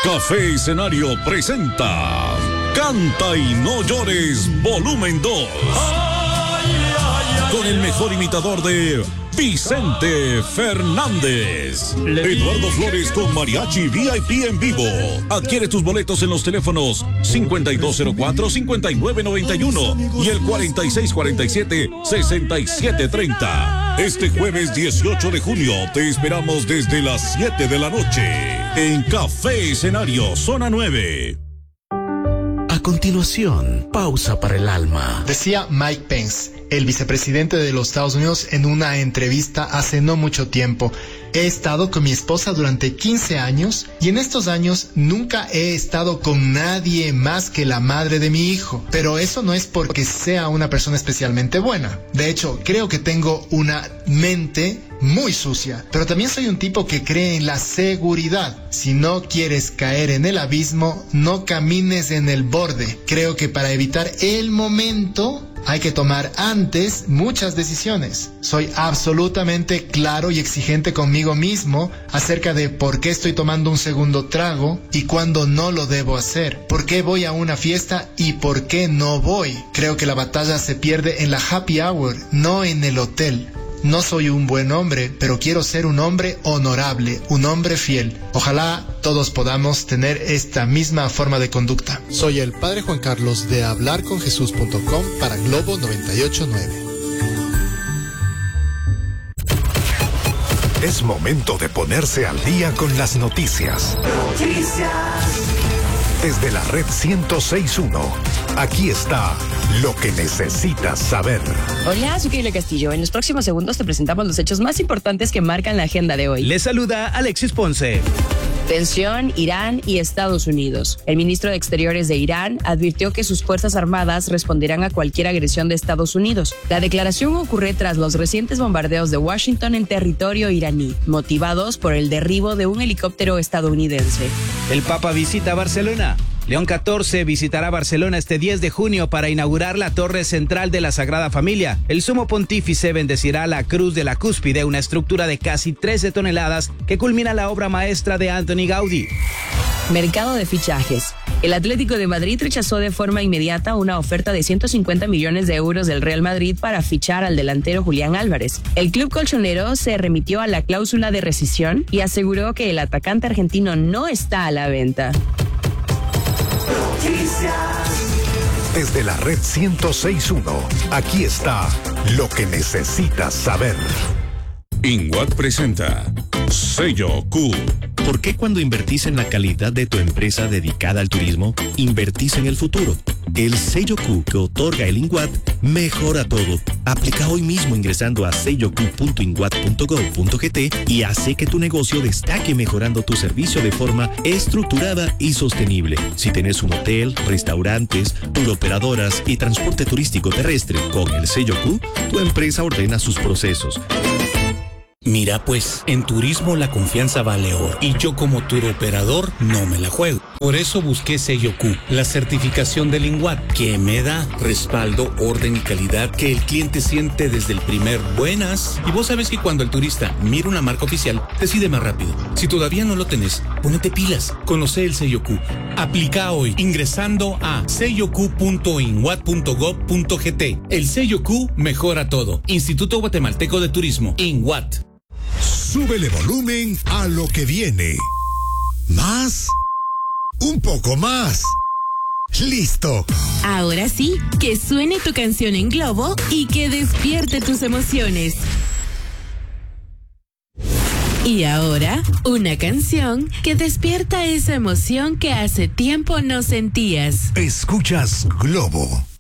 Café Escenario presenta Canta y no llores, volumen 2. Con el mejor imitador de Vicente Fernández. Eduardo Flores con Mariachi VIP en vivo. Adquiere tus boletos en los teléfonos 5204-5991 y el 4647-6730. Este jueves 18 de junio te esperamos desde las 7 de la noche en Café Escenario, Zona 9. A continuación, pausa para el alma. Decía Mike Pence, el vicepresidente de los Estados Unidos, en una entrevista hace no mucho tiempo: he estado con mi esposa durante 15 años y en estos años nunca he estado con nadie más que la madre de mi hijo. Pero eso no es porque sea una persona especialmente buena. De hecho, creo que tengo una mente muy sucia, pero también soy un tipo que cree en la seguridad. Si no quieres caer en el abismo, no camines en el borde. Creo que para evitar el momento hay que tomar antes muchas decisiones. Soy absolutamente claro y exigente conmigo mismo acerca de por qué estoy tomando un segundo trago y cuándo no lo debo hacer, por qué voy a una fiesta y por qué no voy. Creo que la batalla se pierde en la happy hour, no en el hotel. No soy un buen hombre, pero quiero ser un hombre honorable, un hombre fiel. Ojalá todos podamos tener esta misma forma de conducta. Soy el Padre Juan Carlos de hablarconjesús.com para Globo 98.9. Es momento de ponerse al día con las noticias. Desde la red 106.1, aquí está lo que necesitas saber. Hola, soy Keila Castillo. En los próximos segundos te presentamos los hechos más importantes que marcan la agenda de hoy. Les saluda Alexis Ponce. Tensión, Irán y Estados Unidos. El ministro de Exteriores de Irán advirtió que sus fuerzas armadas responderán a cualquier agresión de Estados Unidos. La declaración ocurre tras los recientes bombardeos de Washington en territorio iraní, motivados por el derribo de un helicóptero estadounidense. El Papa visita Barcelona. León XIV visitará Barcelona este 10 de junio para inaugurar la torre central de la Sagrada Familia. El sumo pontífice bendecirá la cruz de la cúspide, una estructura de casi 13 toneladas que culmina la obra maestra de Antoni Gaudí. Mercado de fichajes. El Atlético de Madrid rechazó de forma inmediata una oferta de 150 millones de euros del Real Madrid para fichar al delantero Julián Álvarez. El club colchonero se remitió a la cláusula de rescisión y aseguró que el atacante argentino no está a la venta. Desde la red 106.1, aquí está lo que necesitas saber. INWAT presenta Sello Q. ¿Por qué cuando invertís en la calidad de tu empresa dedicada al turismo, invertís en el futuro? El sello Q que otorga el INWAT mejora todo. Aplica hoy mismo ingresando a selloq.inwat.gov.gt y hace que tu negocio destaque mejorando tu servicio de forma estructurada y sostenible. Si tenés un hotel, restaurantes, turoperadoras y transporte turístico terrestre, con el sello Q, tu empresa ordena sus procesos. Mira pues, en turismo la confianza vale oro y yo como turoperador no me la juego. Por eso busqué Sello Q, la certificación del INWAT, que me da respaldo, orden y calidad que el cliente siente desde el primer buenas. Y vos sabes que cuando el turista mira una marca oficial, decide más rápido. Si todavía no lo tenés, ponete pilas. Conoce el Sello Q. Aplica hoy ingresando a selloq.inwat.gov.gt. El Sello Q mejora todo. Instituto Guatemalteco de Turismo, INWAT. Súbele volumen a lo que viene. ¿Más? Un poco más. ¡Listo! Ahora sí, que suene tu canción en Globo y que despierte tus emociones. Y ahora, una canción que despierta esa emoción que hace tiempo no sentías. Escuchas Globo.